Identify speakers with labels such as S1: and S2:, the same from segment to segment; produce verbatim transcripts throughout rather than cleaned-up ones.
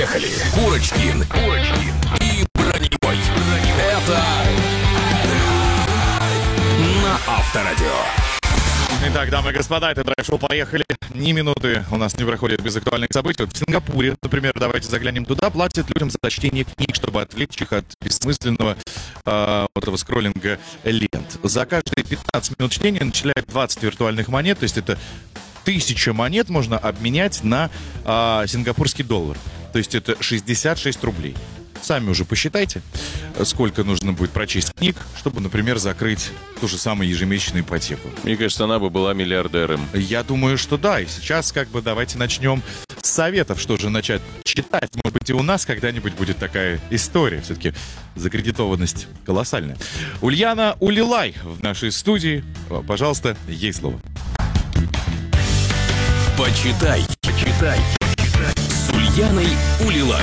S1: Поехали! Курочкин, Курочкин и Броневой. Это на Авторадио.
S2: Итак, дамы и господа, это драйв-шоу «Поехали». Ни минуты у нас не проходит без актуальных событий. Вот в Сингапуре, например, давайте заглянем туда, платят людям за чтение книг, чтобы отвлечь их от бессмысленного э, вот этого скроллинга лент. За каждые пятнадцать минут чтения начисляют двадцать виртуальных монет, то есть это тысяча монет можно обменять на э, сингапурский доллар. То есть это шестьдесят шесть рублей. Сами уже посчитайте, сколько нужно будет прочесть книг, чтобы, например, закрыть ту же самую ежемесячную ипотеку.
S3: Мне кажется, она бы была миллиардером.
S2: Я думаю, что да. И сейчас как бы давайте начнем с советов, что же начать читать. Может быть, и у нас когда-нибудь будет такая история. Все-таки закредитованность колоссальная. Ульяна Улилай в нашей студии. Пожалуйста, ей слово.
S1: Почитай, почитай, почитай. С Ульяной Улилай.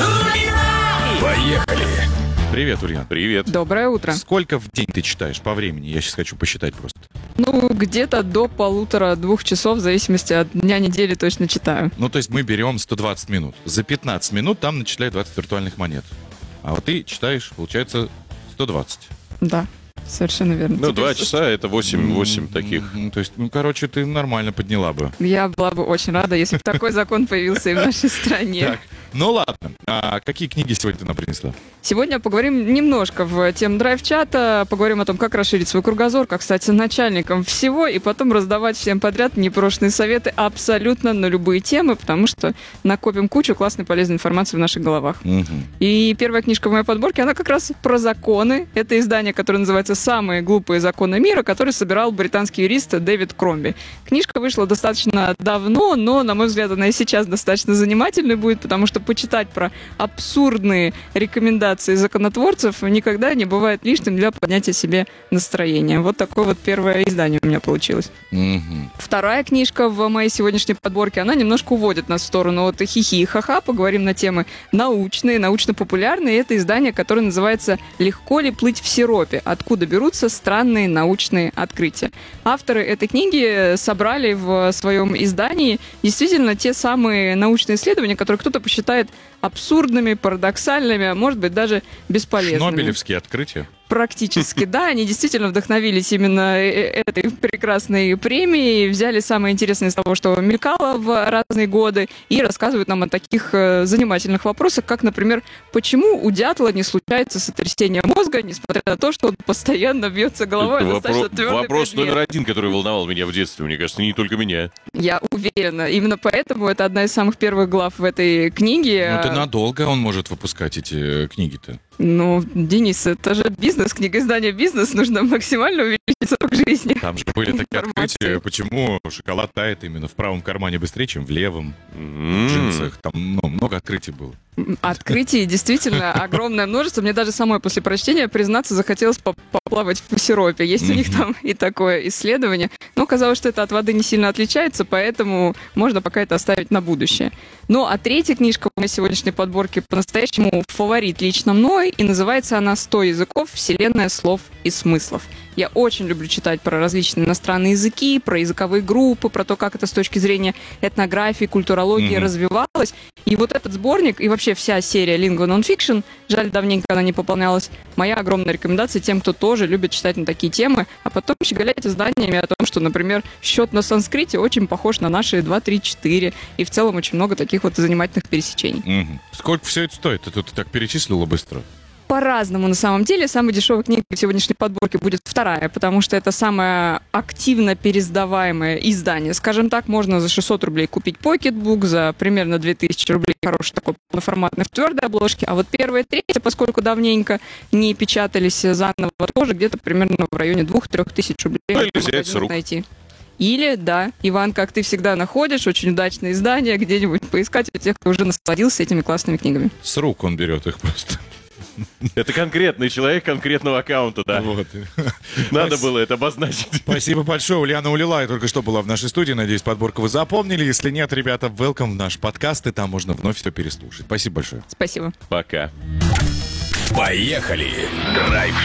S1: Поехали!
S2: Привет, Ульяна.
S3: Привет.
S4: Доброе утро.
S2: Сколько в день ты читаешь по времени? Я сейчас хочу посчитать просто.
S4: Ну, где-то до полутора-двух часов, в зависимости от дня недели, точно читаю.
S2: Ну, то есть мы берем сто двадцать минут. За пятнадцать минут там начисляют двадцать виртуальных монет. А вот ты читаешь, получается, сто двадцать.
S4: Да, совершенно верно.
S3: Ну,
S4: Теперь
S3: два
S4: с-
S3: часа — это восемь таких.
S2: М, То есть, ну, короче, ты нормально подняла бы.
S4: Я была бы очень рада, если бы такой закон появился и в нашей стране.
S2: Так, ну ладно. А какие книги сегодня ты нам принесла?
S4: Сегодня поговорим немножко в тему драйв-чата, поговорим о том, как расширить свой кругозор, как стать начальником всего, и потом раздавать всем подряд непрошенные советы абсолютно на любые темы, потому что накопим кучу классной полезной информации в наших головах.
S2: Мгм.
S4: И первая книжка в моей подборке, она как раз про законы. Это издание, которое называется «Самые глупые законы мира», которое собирал британский юрист Дэвид Кромби. Книжка вышла достаточно давно, но, на мой взгляд, она и сейчас достаточно занимательной будет, потому что почитать про абсурдные рекомендации законотворцев никогда не бывает лишним для поднятия себе настроения. Вот такое вот первое издание у меня получилось.
S2: Мгм.
S4: Вторая книжка в моей сегодняшней подборке, она немножко уводит нас в сторону от хихи и ха-ха. Поговорим на темы научные, научно-популярные. Это издание, которое называется «Легко ли плыть в сиропе? Откуда берутся странные научные открытия». Авторы этой книги собрали в своем издании действительно те самые научные исследования, которые кто-то посчитает абсурдными, парадоксальными, а может быть даже бесполезными.
S2: Шнобелевские открытия.
S4: Практически, да, они действительно вдохновились именно э- этой прекрасной премией, взяли самое интересное из того, что мелькало в разные годы, и рассказывают нам о таких э, занимательных вопросах, как, например, почему у дятла не случается сотрясение мозга, несмотря на то, что он постоянно бьется головой о
S3: Вопро-
S4: достаточно твердый
S3: Вопрос
S4: предмет.
S3: номер один, который волновал меня в детстве, мне кажется, не только меня.
S4: Я уверена, именно поэтому это одна из самых первых глав в этой книге.
S2: Ну, это надолго он может выпускать эти э, книги-то.
S4: Ну, Денис, это же бизнес, книга издания «Бизнес», нужно максимально увеличить срок жизни.
S2: Там же были такие
S4: Информации.
S2: открытия, почему шоколад тает именно в правом кармане быстрее, чем в левом, в
S3: М.
S2: джинсах. Там ну, много открытий было.
S4: Открытий действительно огромное множество. Мне даже самой после прочтения, признаться, захотелось поп- поплавать в сиропе. Есть у них там и такое исследование. Но казалось, что это от воды не сильно отличается, поэтому можно пока это оставить на будущее. Ну, а третья книжка в моей сегодняшней подборке по-настоящему фаворит лично мной, и называется она «сто языков. Вселенная слов и смыслов». Я очень люблю читать про различные иностранные языки, про языковые группы, про то, как это с точки зрения этнографии, культурологии
S2: Мгм.
S4: развивалось. И вот этот сборник, и вообще вся серия Lingua Nonfiction, жаль, давненько она не пополнялась, моя огромная рекомендация тем, кто тоже любит читать на такие темы, а потом щеголять изданиями о том, что, например, счет на санскрите очень похож на наши два, три, четыре, и в целом очень много таких вот занимательных пересечений.
S2: Мгм. Сколько все это стоит? Ты тут так перечислила быстро.
S4: По-разному на самом деле. Самой дешевой книгой в сегодняшней подборке будет вторая, потому что это самое активно пересдаваемое издание. Скажем так, можно за шестьсот рублей купить покетбук, за примерно две тысячи рублей хороший такой полноформатный в твердой обложке. А вот первая и третья, поскольку давненько не печатались заново, тоже где-то примерно в районе двух-трех тысяч рублей
S3: Ну, или
S4: можно в
S3: взять с
S4: магазинах
S3: рук.
S4: найти. Или, да, Иван, как ты всегда находишь, очень удачное издание, где-нибудь поискать у тех, кто уже насладился этими классными книгами.
S2: С рук он берет их просто.
S3: Это конкретный человек конкретного аккаунта, да.
S2: Вот.
S3: Надо
S2: Спас-
S3: было это обозначить.
S2: Спасибо большое. Ульяна Улилай только что была в нашей студии. Надеюсь, подборку вы запомнили. Если нет, ребята, welcome в наш подкаст, и там можно вновь все переслушать. Спасибо большое.
S4: Спасибо.
S3: Пока.
S1: Поехали! Драйв-шоу